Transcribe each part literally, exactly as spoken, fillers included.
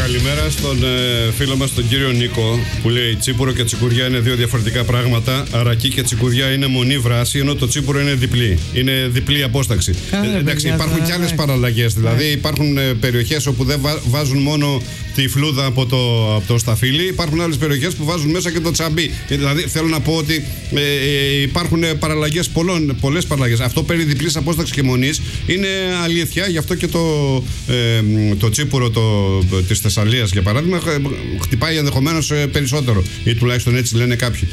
Καλημέρα στον ε, φίλο μας τον κύριο Νίκο, που λέει τσίπουρο και τσικουριά είναι δύο διαφορετικά πράγματα. Αρακή και τσικουριά είναι μονή βράση, ενώ το τσίπουρο είναι διπλή. Είναι διπλή απόσταξη. Ε, εντάξει, υπάρχουν και άλλες παραλλαγές. Δηλαδή υπάρχουν ε, περιοχές όπου δεν βα, βάζουν μόνο τη φλούδα από το, από το σταφύλι. Υπάρχουν άλλες περιοχές που βάζουν μέσα και το τσαμπί. Δηλαδή θέλω να πω ότι ε, ε, υπάρχουν παραλλαγές, πολλές παραλλαγές. Αυτό περί διπλής απόσταξης και μονής είναι αλήθεια. Γι' αυτό και το, ε, το τσίπουρο το, της Θεσσαλίας, για παράδειγμα, χτυπάει ενδεχομένως περισσότερο, ή τουλάχιστον έτσι λένε κάποιοι.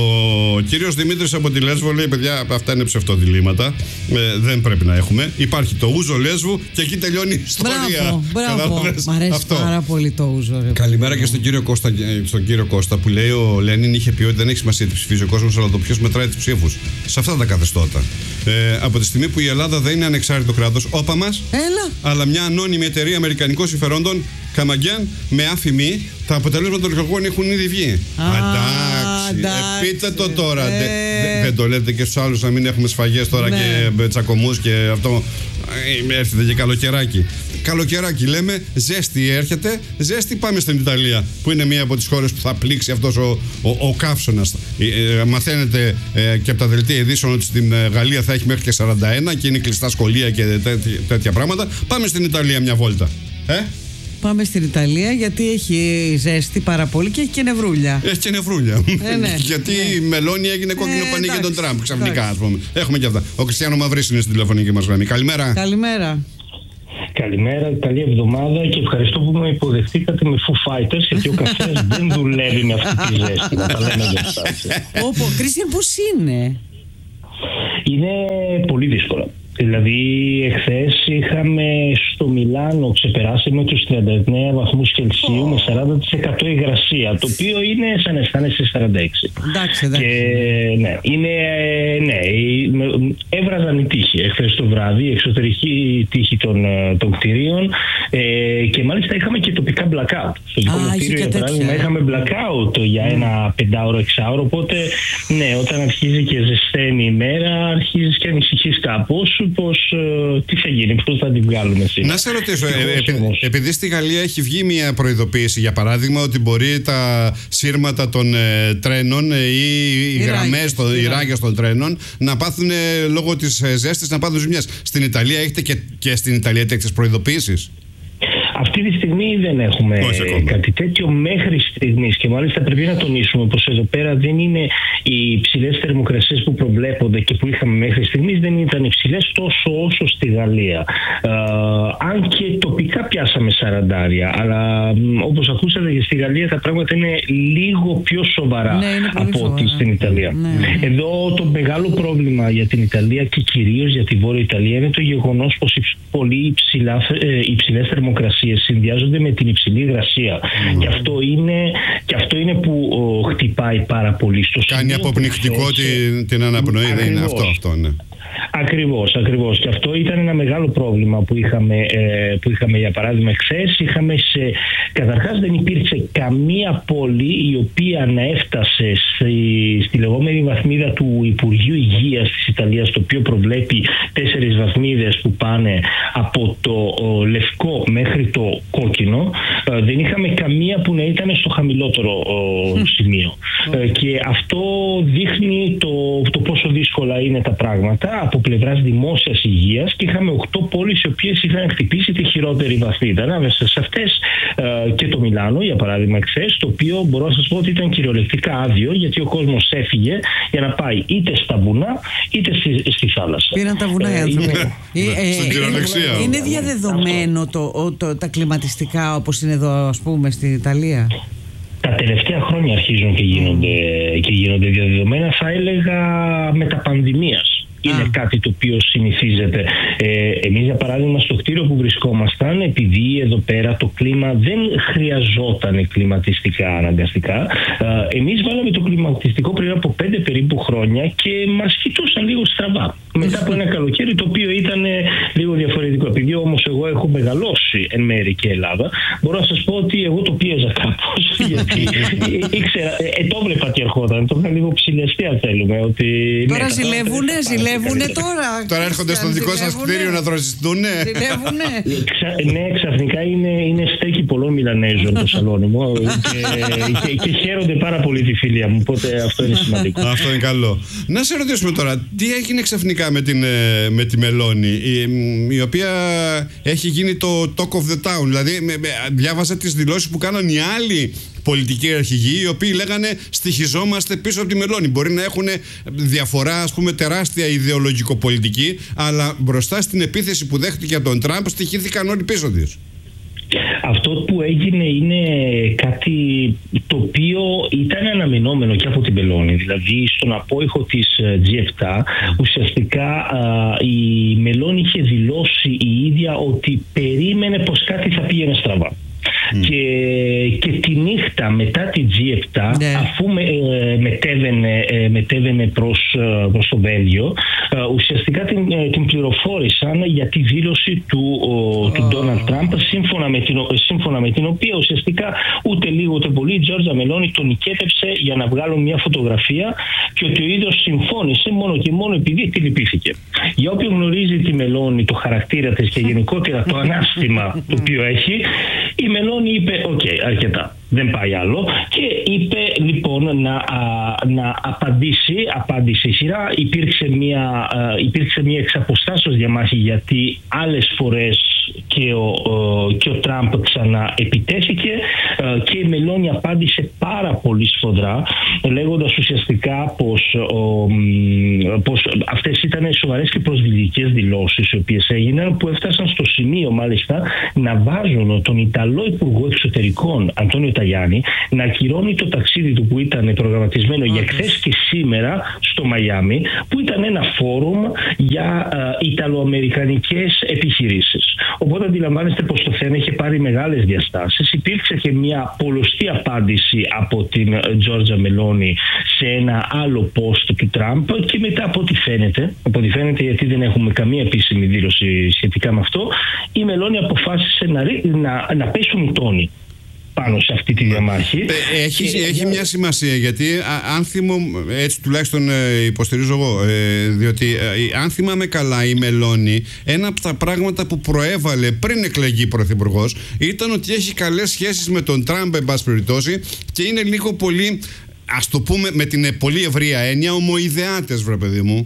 Ο κύριος Δημήτρης από τη Λέσβο λέει: παιδιά, αυτά είναι ψευτοδιλήμματα. Ε, δεν πρέπει να έχουμε. Υπάρχει το ούζο Λέσβου και εκεί τελειώνει η ιστορία. Μπράβο, μπράβο. Μ' αρέσει αυτό. Πάρα πολύ το ούζο. Ρε. Καλημέρα και στον κύριο, Κώστα, στον κύριο Κώστα, που λέει: ο Λένιν είχε πει ότι δεν έχει σημασία τι ψηφίζει ο κόσμος, αλλά το ποιος μετράει τις ψήφους. Σε αυτά τα καθεστώτα. Ε, από τη στιγμή που η Ελλάδα δεν είναι ανεξάρτητο κράτος, όπα μας, αλλά μια ανώνυμη εταιρεία αμερικανικών συμφερόντων, Καμαγκιάν, με άφημη, τα αποτελέσματα των εκλογών έχουν ήδη βγει. Εντάξει, ε, πείτε το τώρα. Δεν δε, δε το λέτε και στους άλλους να μην έχουμε σφαγές τώρα, ναι, και τσακωμούς και αυτό. Ε, έρχεται και καλοκαιράκι. Καλοκαιράκι λέμε, ζέστη έρχεται, ζέστη πάμε στην Ιταλία, που είναι μία από τις χώρες που θα πλήξει αυτός ο, ο, ο καύσωνας. Ε, ε, μαθαίνετε ε, και από τα δελτία ειδήσεων ότι στην ε, Γαλλία θα έχει μέχρι και σαράντα ένα και είναι κλειστά σχολεία και τέ, τέ, τέτοια πράγματα. Πάμε στην Ιταλία μια βόλτα. Ε? Πάμε στην Ιταλία, γιατί έχει ζέστη πάρα πολύ και έχει και νευρούλια. Έχει και νευρούλια. Ε, ναι, γιατί ναι. η Μελώνη έγινε κόκκινο ε, πανί για τον Τραμπ ξαφνικά, ας πούμε. Έχουμε και αυτά. Ο Κριστιάνο Μαυρής είναι στην τηλεφωνική μας γραμμή. Καλημέρα. Καλημέρα. Καλημέρα, καλή εβδομάδα και ευχαριστώ που με υποδεχτήκατε με Foo Fighters, γιατί ο καφές δεν δουλεύει με αυτή τη ζέστη. Να τα λέμε για αυτά. Όπο, Κρίστιαν, πώς είναι? Είναι πολύ δύσκολα. Δηλαδή, εχθές είχαμε στο Μιλάνο, ξεπεράσαμε τους τριάντα εννέα βαθμούς Κελσίου με σαράντα τοις εκατό υγρασία, το οποίο είναι σαν να αισθάνεσαι σαράντα έξι. Εντάξει, εντάξει. Και, ναι, είναι, ναι, έβραζαν οι τείχοι εχθές το βράδυ, η εξωτερική τείχη των, των κτηρίων, ε, και μάλιστα είχαμε και τοπικά blackout. Στο δικό μου κτίριο, για παράδειγμα, είχαμε blackout για ένα πεντάωρο, εξάωρο, οπότε, ναι, όταν αρχίζει και ζεσταίνει η μέρα, αρχίζεις και ανησυχείς κάπως. Πώς, ε, τι θα γίνει, πώς θα την βγάλουμε σήμερα. Να σε ρωτήσω, ε, επει, επειδή στη Γαλλία έχει βγει μια προειδοποίηση, για παράδειγμα, ότι μπορεί τα σύρματα των ε, τρένων ε, ή οι γραμμές, οι ράγες των τρένων να πάθουν, ε, λόγω της ε, ζέστης, να πάθουν ζημιές. Στην Ιταλία έχετε και, και στην Ιταλία τέτοιες προειδοποίησεις? Αυτή τη στιγμή δεν έχουμε κάτι τέτοιο μέχρι στιγμής, και μάλιστα πρέπει να τονίσουμε πως εδώ πέρα δεν είναι οι υψηλές θερμοκρασίες που προβλέπονται και που είχαμε μέχρι στιγμής, δεν ήταν υψηλές τόσο όσο στη Γαλλία. Ε, αν και τοπικά πιάσαμε σαραντάρια, αλλά όπως ακούσατε και στη Γαλλία τα πράγματα είναι λίγο πιο σοβαρά, ναι, από ό,τι στην Ιταλία. Ναι, ναι. Εδώ το μεγάλο πρόβλημα για την Ιταλία και κυρίως για τη Βόρεια Ιταλία είναι το γεγονός πως οι πολύ υψηλά, ε, υψηλές θερμοκρασίες συνδυάζονται με την υψηλή υγρασία. Mm. Και, αυτό είναι, και αυτό είναι που ο, χτυπάει πάρα πολύ στο σημείο. Κάνει αποπνιχτικό την, την αναπνοή, δεν είναι αυτό, αυτό, ναι. Ακριβώς, ακριβώς. Και αυτό ήταν ένα μεγάλο πρόβλημα που είχαμε, ε, που είχαμε για παράδειγμα χθες. Είχαμε σε, καταρχάς δεν υπήρξε καμία πόλη η οποία να έφτασε στη, στη λεγόμενη βαθμίδα του Υπουργείου Υγείας της Ιταλίας, το οποίο προβλέπει τέσσερις βαθμίδες που πάνε από το ο, λευκό μέχρι το κόκκινο. Ε, δεν είχαμε καμία που να ήταν στο χαμηλότερο ο, σημείο. Ε, και αυτό δείχνει το, το πόσο δύσκολα είναι τα πράγματα από πλευράς δημόσιας υγείας, και είχαμε οκτώ πόλεις οι οποίες είχαν χτυπήσει τη χειρότερη βαθμίδα. Ανάμεσα σε αυτές ε, και το Μιλάνο, για παράδειγμα, χθες, το οποίο μπορώ να σας πω ότι ήταν κυριολεκτικά άδειο, γιατί ο κόσμος έφυγε για να πάει είτε στα βουνά είτε στη, στη θάλασσα. Πήραν τα βουνά οι ε, άνθρωποι. Είναι, ε, ε, είναι διαδεδομένο το, το, τα κλιματιστικά όπως είναι εδώ, ας πούμε, στην Ιταλία? Τα τελευταία χρόνια αρχίζουν και γίνονται, και γίνονται διαδεδομένα, θα έλεγα μεταπανδημίας. Είναι ah. κάτι το οποίο συνηθίζεται. Ε, εμείς, για παράδειγμα, στο κτίριο που βρισκόμασταν, επειδή εδώ πέρα το κλίμα δεν χρειαζόταν κλιματιστικά αναγκαστικά, ε, εμείς βάλαμε το κλιματιστικό πριν από πέντε περίπου χρόνια και μας κοιτούσαν λίγο στραβά. Μετά από ένα καλοκαίρι το οποίο ήταν λίγο διαφορετικό. Επειδή όμως εγώ έχω μεγαλώσει εν μέρει και Ελλάδα, μπορώ να σας πω ότι εγώ το πίεζα κάπως. Γιατί ήξερα, ε, το βλέπα τι ερχόταν. Το είχα λίγο ψηλιαστεί, αν θέλουμε. Ότι, τώρα ναι, ζηλεύουνε, ζηλεύουνε Ζηλεύουνε τώρα. Τώρα έρχονται στο δικό σας κτίριο να δροσιστούνε. Ζηλεύουνε. Ναι, ξαφνικά είναι στέκι πολλών Μιλανέζων το σαλόνι μου και χαίρονται πάρα πολύ τη φίλια μου. Οπότε αυτό είναι σημαντικό. Αυτό είναι καλό. Να σε ρωτήσουμε τώρα, τι έγινε ξαφνικά με, την, με τη Μελώνη, η, η οποία έχει γίνει το talk of the town. Δηλαδή, με, με, διάβασα τις δηλώσεις που κάναν οι άλλοι πολιτικοί αρχηγοί, οι οποίοι λέγανε στοιχιζόμαστε πίσω από τη Μελώνη. Μπορεί να έχουν διαφορά, ας πούμε, τεράστια ιδεολογικοπολιτική, αλλά μπροστά στην επίθεση που δέχτηκε από τον Τραμπ, στοιχήθηκαν όλοι πίσω της. Αυτό που έγινε είναι κάτι το οποίο ήταν αναμενόμενο και από την Μελώνη. Δηλαδή, στον απόϊχο της τζι επτά, ουσιαστικά η Μελώνη είχε δηλώσει η ίδια ότι περίμενε πως κάτι θα πήγαινε στραβά. Mm. Και, και τη νύχτα μετά τη τζι επτά, yeah. αφού με, ε, μετέβαινε, ε, μετέβαινε προς, ε, προς το Βέλγιο, ε, ουσιαστικά την, ε, την πληροφόρησαν για τη δήλωση του, oh. του Ντόναλντ Τραμπ, σύμφωνα με, την, σύμφωνα με την οποία ουσιαστικά ούτε λίγο ούτε πολύ η Τζόρτζα Μελώνη τον νικέτεψε για να βγάλουν μια φωτογραφία και ότι ο ίδιος συμφώνησε μόνο και μόνο επειδή τη λυπήθηκε. Για όποιον γνωρίζει τη Μελώνη, το χαρακτήρα της και γενικότερα το ανάστημα το οποίο έχει, η Μελώνη είπε «ΟΚ, okay, αρκετά, δεν πάει άλλο» και είπε λοιπόν να, α, να απαντήσει, απάντησε η σειρά. Υπήρξε μια, α, υπήρξε μια εξαποστάσεως διαμάχη, γιατί άλλες φορές και ο, ο, και ο Τραμπ ξανά επιτέθηκε α, και η Μελώνη απάντησε πάρα πολύ σφοδρά, λέγοντας ουσιαστικά πως, ο, πως αυτές ήταν σοβαρές και προσβλητικές δηλώσεις οι οποίες έγιναν, που έφτασαν στο σημείο μάλιστα να βάζουν τον Ιταλό Υπουργό Εξωτερικών Αντώνιο Ταγιάννη να ακυρώνει το ταξίδι του που ήταν προγραμματισμένο για χθες και σήμερα στο Μαϊάμι, που ήταν ένα φόρουμ για uh, Ιταλοαμερικανικές επιχειρήσεις. Οπότε αντιλαμβάνεστε πως το θέμα είχε πάρει μεγάλες διαστάσεις. Υπήρξε και μια πολλωστή απάντηση από την Τζόρτζα Μελώνη σε ένα άλλο post του Τραμπ, και μετά από ό,τι φαίνεται, από ό,τι φαίνεται, γιατί δεν έχουμε καμία επίσημη δήλωση σχετικά με αυτό, η Μελώνη αποφάσισε να, να, να πέσουν οι τόνοι πάνω σε αυτή τη διαμάχη. Έχει, και... έχει μια σημασία, γιατί αν θυμώ, έτσι τουλάχιστον υποστηρίζω εγώ, διότι αν θυμάμαι καλά, η Μελώνη, ένα από τα πράγματα που προέβαλε πριν εκλεγεί πρωθυπουργός ήταν ότι έχει καλές σχέσεις με τον Τραμπ, εν πάση περιπτώσει, και είναι λίγο πολύ, ας το πούμε με την πολύ ευρεία έννοια, ομοειδεάτες, βρε παιδί μου.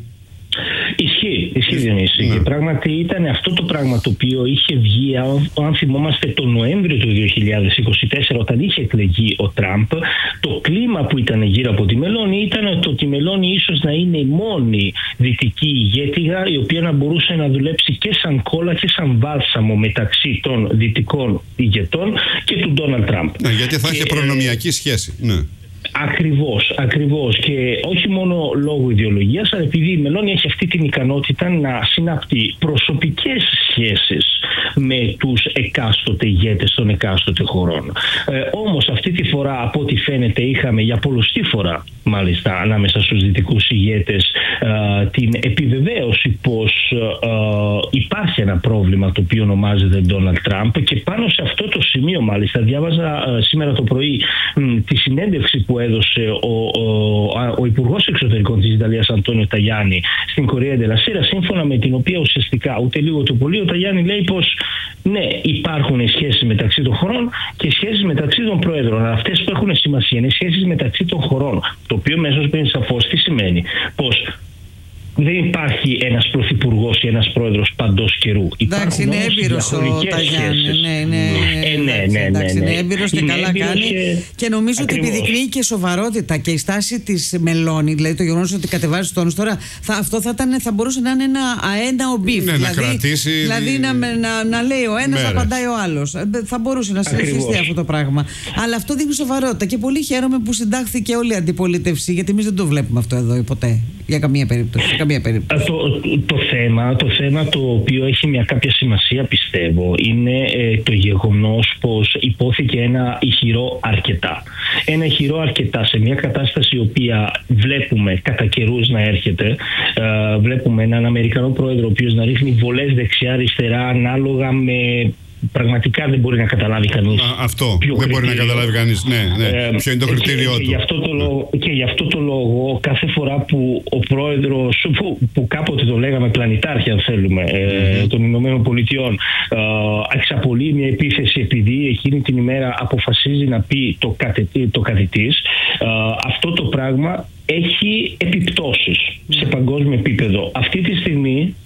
Ισχύει, ισχύει Διονύση. Ναι. Και πράγματι ήταν αυτό το πράγμα το οποίο είχε βγει, αν θυμόμαστε, τον Νοέμβριο του δύο χιλιάδες είκοσι τέσσερα, όταν είχε εκλεγεί ο Τραμπ. Το κλίμα που ήταν γύρω από τη Μελώνη ήταν το ότι η Μελώνη ίσως να είναι η μόνη δυτική ηγέτηγα η οποία να μπορούσε να δουλέψει και σαν κόλλα και σαν βάλσαμο μεταξύ των δυτικών ηγετών και του Ντόναλντ Τραμπ. Ναι, γιατί θα και... είχε προνομιακή σχέση. Ναι. Ακριβώς, ακριβώς, και όχι μόνο λόγω ιδεολογίας, αλλά επειδή η Μελώνη έχει αυτή την ικανότητα να συνάπτει προσωπικές σχέσεις με τους εκάστοτε ηγέτες των εκάστοτε χωρών. Ε, όμως αυτή τη φορά, από ό,τι φαίνεται, είχαμε για πολλωστή φορά μάλιστα ανάμεσα στους δυτικούς ηγέτες ε, την επιβεβαίωση πως ε, υπάρχει ένα πρόβλημα το οποίο ονομάζεται Ντόναλντ Τραμπ, και πάνω σε αυτό το σημείο μάλιστα διάβαζα ε, σήμερα το πρωί μ, τη συνέντευξη που έδωσε ο, ο, ο Υπουργός Εξωτερικών της Ιταλίας Αντώνιο Ταγιάννη στην Κορέα ντελα Σέρα, σύμφωνα με την οποία ουσιαστικά ούτε λίγο ούτε πολύ ο Ταγιάννη λέει πως ναι, υπάρχουν σχέσεις μεταξύ των χωρών και σχέσεις μεταξύ των προέδρων, αλλά αυτές που έχουν σημασία είναι σχέσεις μεταξύ των χωρών, το οποίο μέσω παίρνει σαφώς τι σημαίνει, πως δεν υπάρχει ένας πρωθυπουργός ή ένας πρόεδρος παντός καιρού. Εντάξει, είναι έμπειρος ο Ταγιάννη. Ναι, ναι, ε, ναι, ναι, ναι, ναι. Είναι έμπειρος και είναι καλά κάνει. Και, και νομίζω ακριβώς ότι επιδεικνύει και σοβαρότητα και η στάση της Μελώνη, δηλαδή το γεγονός ότι κατεβάζει τόνους τώρα, θα, αυτό θα, ήταν, θα μπορούσε να είναι ένα αέναο μπιφ. Ναι, δηλαδή, να κρατήσει. Δηλαδή να, να, να λέει ο ένας, να απαντάει ο άλλος. Θα μπορούσε να συνεχιστεί αυτό το πράγμα. Αλλά αυτό δείχνει σοβαρότητα και πολύ χαίρομαι που συντάχθηκε όλη η αντιπολίτευση, γιατί εμείς δεν το βλέπουμε αυτό εδώ ποτέ, για καμία περίπτωση. Το, το, θέμα, το θέμα το οποίο έχει μια κάποια σημασία, πιστεύω, είναι ε, το γεγονός πως υπόθηκε ένα ηχηρό αρκετά. Ένα ηχηρό αρκετά σε μια κατάσταση η οποία βλέπουμε κατά καιρούς να έρχεται. Ε, βλέπουμε έναν Αμερικανό πρόεδρο ο οποίος να ρίχνει βολές δεξιά-αριστερά ανάλογα με πραγματικά δεν μπορεί να καταλάβει κανείς. Α, αυτό δεν κριτήριο. Μπορεί να καταλάβει κανείς. Ναι, ναι. Ε, Ποιο είναι το κριτήριό και, του. Και γι, αυτό το λόγο, και γι' αυτό το λόγο κάθε φορά που ο πρόεδρος, που, που κάποτε το λέγαμε πλανητάρχη αν θέλουμε, mm-hmm. ε, των Ηνωμένων Πολιτειών, ε, εξαπολύει μια επίθεση επειδή εκείνη την ημέρα αποφασίζει να πει το, κατε, το καθητής, ε, αυτό το πράγμα έχει επιπτώσεις σε παγκόσμιο επίπεδο. Αυτή τη στιγμή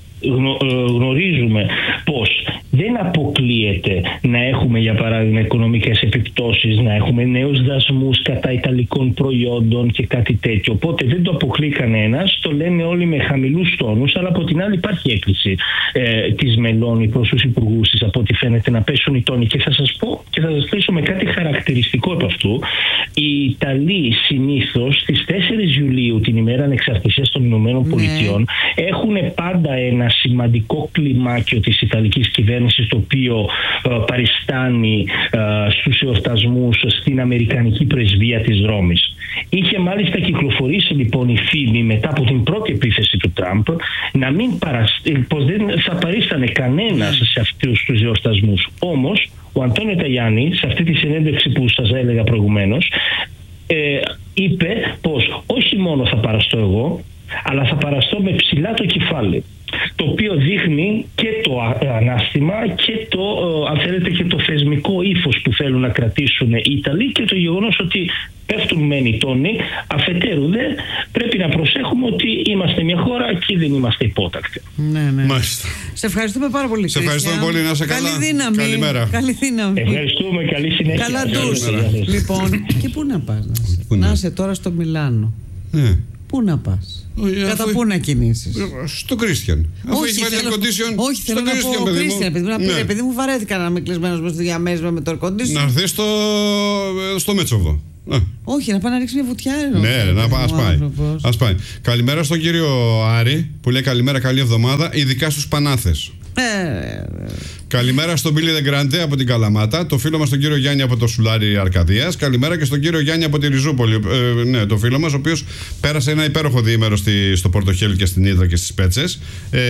γνωρίζουμε πως δεν αποκλείεται να έχουμε για παράδειγμα οικονομικές επιπτώσεις, να έχουμε νέους δασμούς κατά ιταλικών προϊόντων και κάτι τέτοιο. Οπότε δεν το αποκλεί κανένας, το λένε όλοι με χαμηλούς τόνους, αλλά από την άλλη υπάρχει έκκληση ε, της Μελώνη προς τους υπουργούς της, από ό,τι φαίνεται, να πέσουν οι τόνοι. Και θα σας πω και θα σας πείσω με κάτι χαρακτηριστικό από αυτού. Οι Ιταλοί συνήθως στις τέσσερις Ιουλίου, την ημέρα ανεξαρτησίας των Ηνωμένων ναι. Πολιτειών, έχουν πάντα ένα σημαντικό κλιμάκιο της Ιταλικής κυβέρνησης, το οποίο ε, παριστάνει ε, στους εορτασμούς στην Αμερικανική πρεσβεία της Ρώμης. Είχε μάλιστα κυκλοφορήσει λοιπόν η φήμη μετά από την πρώτη επίθεση του Τραμπ να μην παρασ... πως δεν θα παρίστανε κανένας σε αυτούς τους εορτασμούς. Όμως ο Αντώνιο Ταγιάννη, σε αυτή τη συνέντευξη που σας έλεγα προηγουμένως, ε, είπε πως όχι μόνο θα παραστώ εγώ, αλλά θα παραστώ με ψηλά το κεφάλι, το οποίο δείχνει και το ανάστημα και το, αν θέλετε, και το θεσμικό ύφος που θέλουν να κρατήσουν οι Ιταλοί, και το γεγονός ότι πέφτουν μεν οι τόνοι, αφετέρου δε πρέπει να προσέχουμε ότι είμαστε μια χώρα και δεν είμαστε υπότακτοι. Ναι, ναι. Μάλιστα. Σε ευχαριστούμε πάρα πολύ. Σε ευχαριστούμε πολύ, να είσαι καλά. Καλή δύναμη. Καλημέρα. Καλή δύναμη. Ευχαριστούμε, καλή συνέχεια. Καλά τους. Λοιπόν, και πού να πας, να είσαι τώρα στο Μιλάνο. Ναι. Πού να πας, κατά πού να κινήσεις? Στο Κρίστιαν. Αφού έχει βάλει air condition. Όχι, θέλω να πω Κρίστιαν, παιδί μου, να πει, επειδή μου βαρέθηκα να είμαι κλεισμένος μες στο διαμέρισμα με το air condition. Να έρθει στο, στο Μέτσοβο. Όχι, να πάει να ρίξει μια βουτιά. Ναι, να πάει, ας πάει. Ας πάει. Καλημέρα στον κύριο Άρη που λέει καλημέρα, καλή εβδομάδα, ειδικά στους Πανάθες. Ε, Καλημέρα στον Μπίλι Δεγκράντε από την Καλαμάτα, το φίλο μας τον κύριο Γιάννη από το Σουλάρι Αρκαδίας. Καλημέρα και στον κύριο Γιάννη από τη Ριζούπολη, ε, ναι, το φίλο μας, ο οποίος πέρασε ένα υπέροχο διήμερο στη, στο Πορτοχέλι και στην Ύδρα και στις Πέτσες. Ε,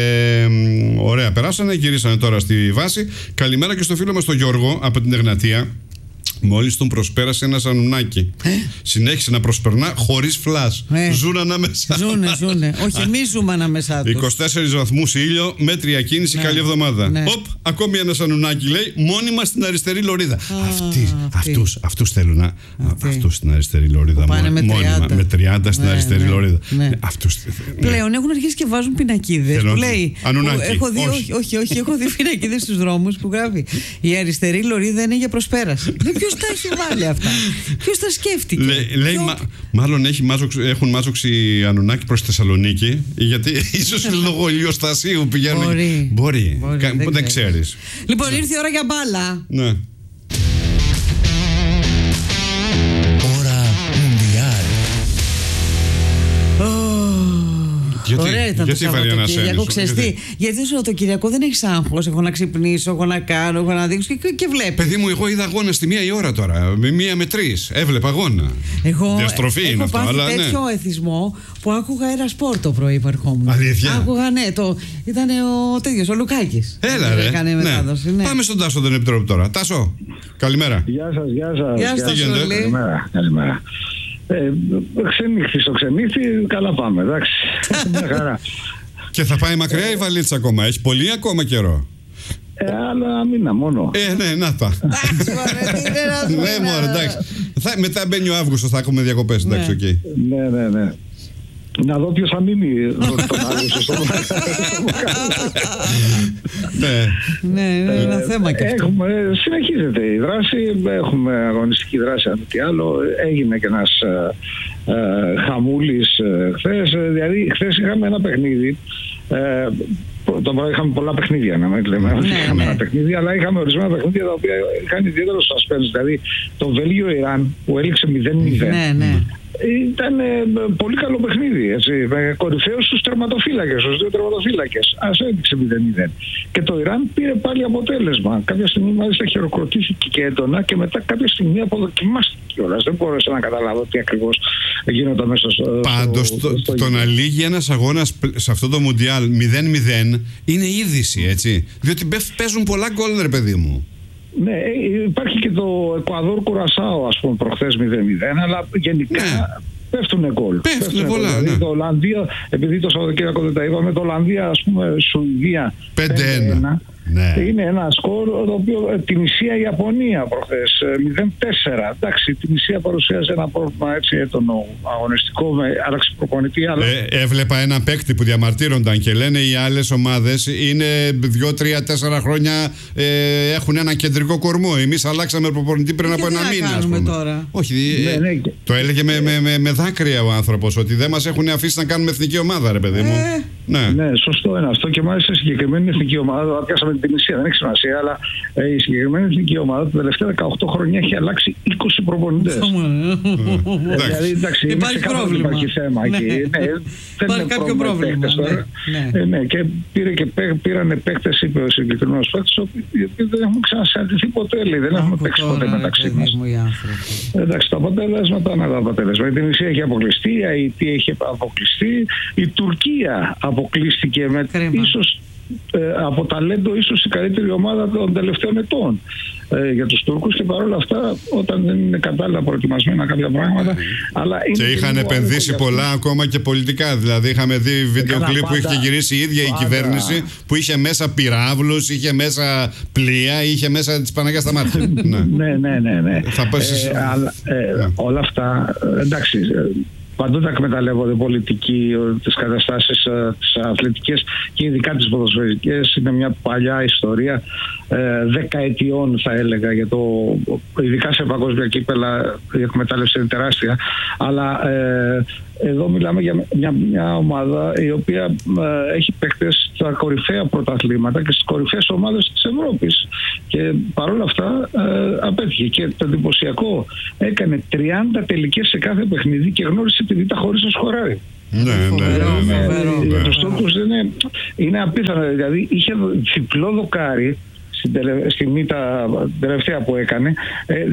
ωραία, περάσανε, γυρίσανε τώρα στη βάση. Καλημέρα και στο φίλο μας τον Γιώργο από την Εγνατία. Μόλις τον προσπέρασε ένα σανουνάκι. Ε? Συνέχισε να προσπερνά χωρίς φλας. Ε? Ζουν ανάμεσά. Ζούνε, ζούνε. Όχι, εμείς ζούμε ανάμεσά τους. είκοσι τέσσερις βαθμούς ήλιο, μέτρια κίνηση, ναι. Καλή εβδομάδα. Ναι. Οπ, ακόμη ένα σανουνάκι λέει, μόνιμα στην αριστερή λωρίδα. Α, αυτοί, αυτούς, αυτούς θέλουν να. Αυτούς στην αριστερή λωρίδα. Πάνε με μόνιμα, με τριάντα στην ναι, αριστερή ναι, λωρίδα. Ναι. Αυτούς, ναι. Πλέον έχουν αρχίσει και βάζουν πινακίδες. Που λέει. Έχω δει, όχι, όχι, όχι, έχω δει πινακίδες στους δρόμους που γράφει η αριστερή λωρίδα είναι για προσπέραση. Ποιος τα έχει βάλει αυτά? Ποιος τα σκέφτηκε? Λέ, λέει, Ποιο... μα, μάλλον έχει μάζοξη, έχουν μάζοξη Ανουνάκη προς Θεσσαλονίκη, γιατί ίσως λόγω ηλιοστασίου πηγαίνουν. Μπορεί. Μπορεί. Μπορεί. Κα, δεν, δεν ξέρεις. Λοιπόν, ήρθε η ώρα για μπάλα. Ναι. Ώρα Μουντιάλ. Γιατί, ωραία ήταν γιατί το Σαββατοκύριακο. Γιατί, γιατί το Σαββατοκύριακο δεν έχει άγχος. Έχω να ξυπνήσω, έχω να κάνω, έχω να δείξω και, και βλέπω. Παιδί μου, εγώ είδα αγώνα στη μία η ώρα τώρα. Με μία με τρεις. Έβλεπα αγώνα. Εγώ διαστροφή έχω είναι αυτό. Έχω αλλά πάθει τέτοιο ναι. εθισμό που άκουγα ένα σπορ το πρωί που ερχόμουν. Αλήθεια. Άκουγα, ναι, το, ήταν ο τέτοιος, ο Λουκάκης. Έλα, ρε. Έκανε ναι. μετάδοση, ναι. Πάμε στον Τάσο, τον Επιτρόπη τώρα. Τάσο, καλημέρα. Γεια σας, γεια σας. Γεια σας, καλημέρα. καλημέρα. Ε, ξενύχτη στο ξενύχτη, καλά πάμε, εντάξει. Μια χαρά. Και θα πάει μακριά η βαλίτσα ακόμα, έχει πολύ ακόμα καιρό. Ε, άλλα μήνα μόνο. Ε, ναι, να τα. Εντάξει, μωρέ, τι είναι ένας μήνας. Ναι, μωρέ, εντάξει. Μετά μπαίνει ο Αύγουστος, θα έχουμε διακοπές, εντάξει, οκ. Ναι, ναι, ναι. Να δω ποιος θα μείνει τον Αύγουστο στο Ναι, ναι, είναι ένα θέμα και αυτό. Συνεχίζεται η δράση, έχουμε αγωνιστική δράση, αν τι άλλο. Έγινε και ένας χαμούλης χθες. Δηλαδή, χθες είχαμε ένα παιχνίδι. Το πρωί είχαμε πολλά παιχνίδια, να μην λέμε. Ναι, είχαμε ναι. ένα παιχνίδι, αλλά είχαμε ορισμένα παιχνίδια τα οποία είχαν ιδιαίτερο suspense. Δηλαδή, το Βέλγιο-Ιράν που έληξε μηδέν μηδέν. Ναι, ναι. Ήταν ε, πολύ καλό παιχνίδι, έτσι, με κορυφαίους στους τερματοφύλακες, στους δύο τερματοφύλακες. Ας έδειξε μηδέν μηδέν. Και το Ιράν πήρε πάλι αποτέλεσμα. Κάποια στιγμή μάλιστα χειροκροτήθηκε και έντονα και μετά κάποια στιγμή αποδοκιμάστηκε κιόλας. Δεν μπόρεσα να καταλάβω τι ακριβώς γίνονταν μέσα στο. Πάντως στο, το, στο το να λύγει ένας αγώνας σε αυτό το Μουντιάλ μηδέν μηδέν είναι είδηση, έτσι. Διότι παίζουν πολλά γκολ, ρε παιδί μου. Ναι, υπάρχει και το Εκουαδόρ Κουρασάο, ας πούμε, προχθές μηδέν μηδέν, αλλά γενικά ναι. πέφτουν γκολ. Πέφτουν πολλά, δηλαδή, ναι. Το Ολλανδία, επειδή το Σαββατοκύριακο δεν τα είπαμε, το Ολλανδία, ας πούμε, Σουηδία πέντε ένα. Ναι. Είναι ένα σκορ το οποίο Τινησία Ιαπωνία προχθές μηδέν τέσσερα. Εντάξει, η Τινησία παρουσίασε ένα πρόβλημα έτσι έντονο αγωνιστικό με άλλαξη προπονητή. Αλλά... Ε, έβλεπα ένα παίκτη που διαμαρτύρονταν και λένε οι άλλες ομάδες είναι δύο τρία τέσσερα χρόνια ε, έχουν ένα κεντρικό κορμό. Εμείς αλλάξαμε προπονητή πριν από ένα μήνα. Ας πούμε τώρα. Όχι, ναι, ναι. Το έλεγε με, με, με, με δάκρυα ο άνθρωπος ότι δεν μας έχουν αφήσει να κάνουμε εθνική ομάδα, ρε παιδί μου. Ε. Ναι. ναι, σωστό είναι αυτό και μάλιστα συγκεκριμένη εθνική ομάδα, πιάσαμε την Τινησία, δεν έχει σημασία, αλλά ε, η συγκεκριμένη εθνική ομάδα τα τελευταία δεκαοκτώ χρόνια έχει αλλάξει είκοσι προπονητές. Δηλαδή, εντάξει, υπάρχει πρόβλημα. Υπάρχει θέμα εκεί. Ναι, υπάρχει κάποιο πρόβλημα. Ναι, ναι, και πήρε και πήρανε παίκτες, είπε ο συγκεκριμένος παίκτης, οι οποίοι δεν έχουν ξανασυναντηθεί ποτέ, δεν έχουμε παίξει ποτέ μεταξύ μας. Εντάξει, τα αποτέλεσματα είναι τα αποτέλεσματα. Η Τινησία έχει αποκλειστεί, η Αιτία έχει αποκλειστεί, η Τουρκία αποκλείστηκε με ίσως ε, από ταλέντο ίσως η καλύτερη ομάδα των τελευταίων ετών ε, για τους Τούρκους, και παρόλα αυτά όταν δεν είναι κατάλληλα προετοιμασμένα κάποια πράγματα, αλλά είναι και είχαν επενδύσει πολλά αυτό. Ακόμα και πολιτικά, δηλαδή είχαμε δει βίντεο κλιπ που είχε γυρίσει η ίδια πάντα. Η κυβέρνηση που είχε μέσα πυράβλους, είχε μέσα πλοία, είχε μέσα τις Παναγιάς στα μάτια. ναι, ναι, ναι, ναι. Θα πέσεις... ε, αλλά, ε, ναι. Όλα αυτά εντάξει, παντού τα εκμεταλλεύονται πολιτικοί, τις καταστάσεις τις αθλητικές και ειδικά τις ποδοσφαιρικές. Είναι μια παλιά ιστορία ε, δεκαετιών θα έλεγα, για το, ειδικά σε παγκόσμια κύπελα η εκμετάλλευση είναι τεράστια, αλλά ε, εδώ μιλάμε για μια, μια ομάδα η οποία ε, έχει παίκτες στα κορυφαία πρωταθλήματα και στις κορυφαίες ομάδες της Ευρώπης, και παρόλα αυτά ε, απέτυχε. Και το εντυπωσιακό, έκανε τριάντα τελικές σε κάθε παιχνίδι και γνώρισε τη Β' χωρίς να σκοράρει. Ναι, ναι, για τους Τούρκους είναι, είναι απίθανο. Δηλαδή είχε διπλό δοκάρι στην τελευταία που έκανε.